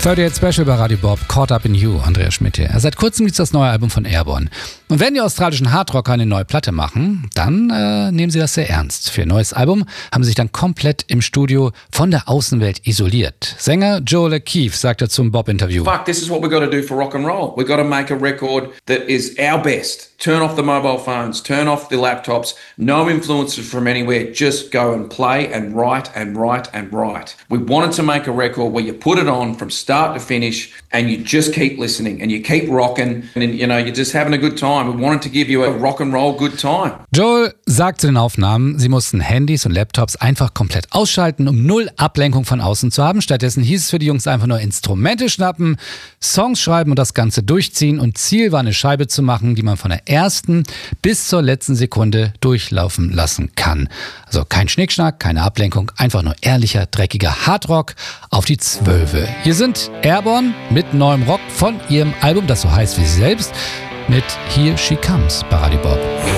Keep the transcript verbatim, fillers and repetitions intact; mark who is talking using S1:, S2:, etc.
S1: thirty-eight Special bei Radio Bob, Caught Up in You, Andreas Schmidt hier. Seit kurzem gibt es das neue Album von Airborne. Und wenn die australischen Hardrocker eine neue Platte machen, dann äh, nehmen sie das sehr ernst. Für ihr neues Album haben sie sich dann komplett im Studio von der Außenwelt isoliert. Sänger Joel O'Keefe sagte zum Bob-Interview:
S2: Fuck, this is what we've got to do for rock and roll. We've got to make a record that is our best. Turn off the mobile phones, turn off the laptops, no influences from anywhere, just go and play and write and write and write. We wanted to make a record where you put it on from start to finish and you just keep listening and you keep rocking and, you know, you're just having a good time. We wanted to give you a rock and roll good time.
S1: Joel sagt zu den Aufnahmen, sie mussten Handys und Laptops einfach komplett ausschalten, um null Ablenkung von außen zu haben. Stattdessen hieß es für die Jungs einfach nur Instrumente schnappen, Songs schreiben und das Ganze durchziehen. Und Ziel war, eine Scheibe zu machen, die man von der ersten bis zur letzten Sekunde durchlaufen lassen kann. Also kein Schnickschnack, keine Ablenkung, einfach nur ehrlicher, dreckiger Hardrock auf die Zwölfe. Hier sind Airborne mit neuem Rock von ihrem Album, das so heißt wie sie selbst, mit Here She Comes bei Radio Bob.